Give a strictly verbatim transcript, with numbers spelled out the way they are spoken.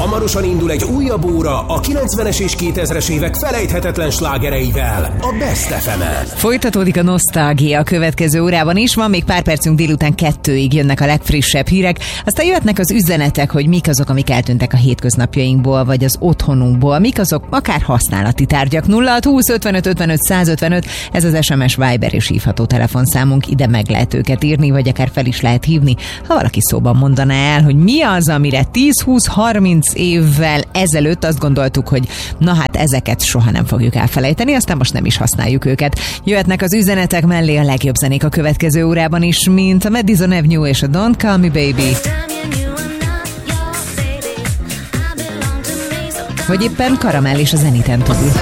hamarosan indul egy újabb óra a kilencvenes és kétezres évek felejthetetlen slágereivel, a Best ef emen. Folytatódik a nosztalgia a következő órában is, van még pár percünk, délután kettőig jönnek a legfrissebb hírek, aztán jöhetnek az üzenetek, hogy mik azok, amik eltűntek a hétköznapjainkból, vagy az otthonunkból, mik azok akár használati tárgyak. nulla hat húsz ötvenöt ötvenöt százötvenöt, ez az es em es, Viber és hívható telefonszámunk, ide meg lehet őket írni, vagy akár fel is lehet hívni, ha valaki szóban mondaná el, hogy mi az, amire tíz húsz harminc évvel ezelőtt azt gondoltuk, hogy na hát ezeket soha nem fogjuk elfelejteni, aztán most nem is használjuk őket. Jöhetnek az üzenetek mellé a legjobb zenék a következő órában is, mint a Madison Avenue és a Don't Call Me Baby. Vagy éppen Karamell és a Zeniten túl.